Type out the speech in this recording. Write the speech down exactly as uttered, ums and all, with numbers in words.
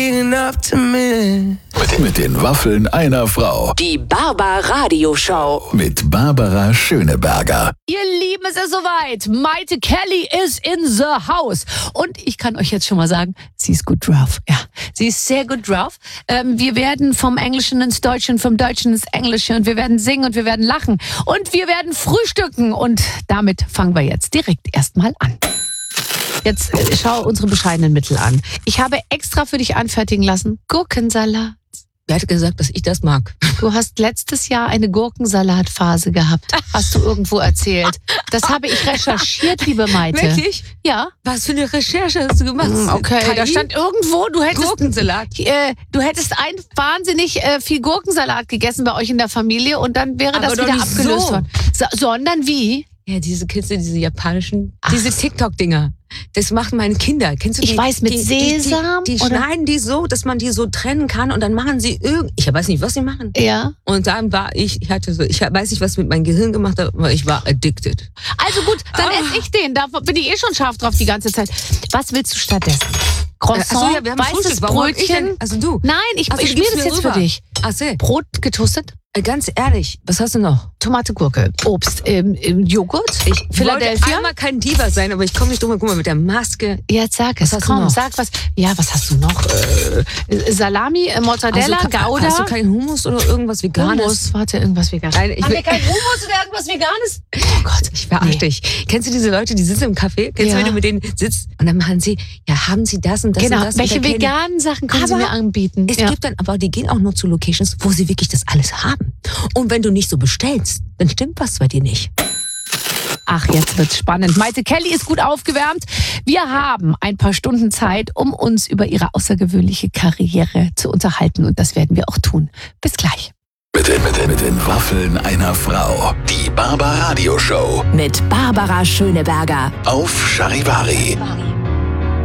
Enough to me. Mit, mit den Waffeln einer Frau. Die Barbara-Radio-Show. Mit Barbara Schöneberger. Ihr Lieben, es ist soweit. Maite Kelly is in the house. Und ich kann euch jetzt schon mal sagen, sie ist gut drauf. Ja, sie ist sehr gut drauf. Ähm, wir werden vom Englischen ins Deutsche und vom Deutschen ins Englische und wir werden singen und wir werden lachen und wir werden frühstücken. Und damit fangen wir jetzt direkt erstmal an. Jetzt äh, schau unsere bescheidenen Mittel an. Ich habe extra für dich anfertigen lassen Gurkensalat. Wer hat gesagt, dass ich das mag? Du hast letztes Jahr eine Gurkensalatphase gehabt. Hast du irgendwo erzählt. Das habe ich recherchiert, liebe Maite. Wirklich? Ja. Was für eine Recherche hast du gemacht? Okay, K I? da stand irgendwo, du hättest Gurkensalat. Äh, du hättest ein wahnsinnig äh, viel Gurkensalat gegessen bei euch in der Familie und dann wäre Aber das doch wieder nicht abgelöst so. worden. So, sondern wie? Ja, diese Kids, diese japanischen, Ach. diese TikTok-Dinger. Das machen meine Kinder. Kennst du die? Ich weiß, mit die, Sesam, Die, die, die oder? schneiden die so, dass man die so trennen kann und dann machen sie irgend. Ich weiß nicht, was sie machen. Ja. Und dann war ich, ich hatte so, ich weiß nicht, was mit meinem Gehirn gemacht hat, aber ich war addicted. Also gut, dann Ah. esse ich den. Da bin ich eh schon scharf drauf die ganze Zeit. Was willst du stattdessen? Croissant, Ach so, ja, wir haben weißes Frühstück. Warum hab ich Brötchen? denn- also du. Nein, ich, Ach so, ich du spiele gibst das mir jetzt für rüber. dich. Ach so. Brot getoastet, Äh, Ganz ehrlich, was hast du noch? Tomate, Gurke, Obst, ähm, ähm, Joghurt, Ich wollte Philadelphia. einmal kein Diva sein, aber ich komme nicht drum. Guck mal, mit der Maske. Jetzt sag es, Was hast du komm, noch? sag was. Ja, was hast du noch? Äh, Salami, äh, Mortadella, Also, ka- Gouda. Hast du keinen Hummus oder irgendwas Veganes? Hummus? Warte, irgendwas Veganes. Nein, ich Haben will- wir keinen Hummus oder irgendwas Veganes? Oh Gott, Ich verarsche nee. dich. Kennst du diese Leute, die sitzen im Café? Kennst Ja. du, wenn du mit denen sitzt? Und dann machen sie, ja, haben sie das und das Genau, und das? welche und dann kennen- veganen Sachen können Sie Aber mir anbieten? Es Ja. gibt dann, aber die gehen auch nur zu Locations, wo sie wirklich das alles haben. Und wenn du nicht so bestellst, dann stimmt was bei dir nicht. Ach, jetzt wird's spannend. Maite Kelly ist gut aufgewärmt. Wir haben ein paar Stunden Zeit, um uns über ihre außergewöhnliche Karriere zu unterhalten. Und das werden wir auch tun. Bis gleich. Mit den, mit den, mit den Waffeln einer Frau. Die Barbara Radio Show. Mit Barbara Schöneberger. Auf Charivari.